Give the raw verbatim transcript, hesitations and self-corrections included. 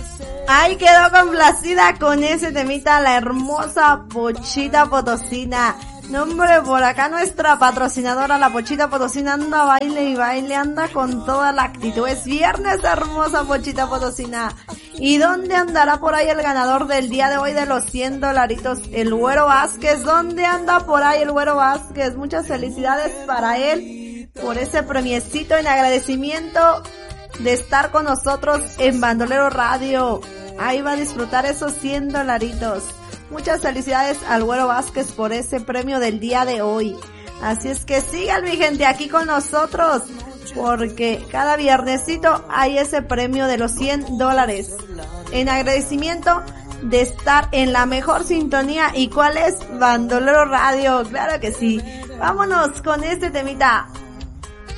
Ahí quedó complacida con ese temita la hermosa Pochita Potosina. No, hombre, por acá nuestra patrocinadora, la Pochita Potosina, anda baile y baile, anda con toda la actitud. Es viernes, hermosa Pochita Potosina. ¿Y dónde andará por ahí el ganador del día de hoy de los cien dolaritos? El Güero Vázquez. ¿Dónde anda por ahí el Güero Vázquez? Muchas felicidades para él por ese premiecito en agradecimiento de estar con nosotros en Bandolero Radio. Ahí va a disfrutar esos cien dolaritos. Muchas felicidades al Güero Vázquez por ese premio del día de hoy. Así es que sigan, mi gente, aquí con nosotros, porque cada viernesito hay ese premio de los cien dólares. En agradecimiento de estar en la mejor sintonía. ¿Y cuál es? Bandolero Radio, claro que sí. Vámonos con este temita.